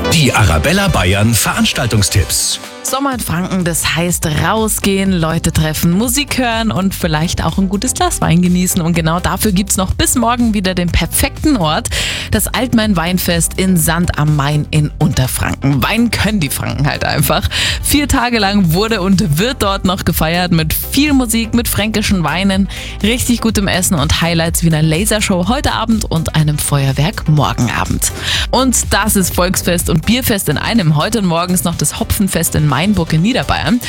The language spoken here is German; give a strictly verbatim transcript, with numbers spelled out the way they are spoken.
Die Arabella Bayern Veranstaltungstipps. Sommer in Franken, das heißt rausgehen, Leute treffen, Musik hören und vielleicht auch ein gutes Glas Wein genießen. Und genau dafür gibt's noch bis morgen wieder den perfekten Ort, das Altmain-Weinfest in Sand am Main in Unterfranken. Wein können die Franken halt einfach. Vier Tage lang wurde und wird dort noch gefeiert mit viel Musik, mit fränkischen Weinen, richtig gutem Essen und Highlights wie einer Lasershow heute Abend und einem Feuerwerk morgen Abend. Und das ist Volksfest und Bierfest in einem. Heute und morgen ist noch das Hopfenfest in Mainburg in Niederbayern.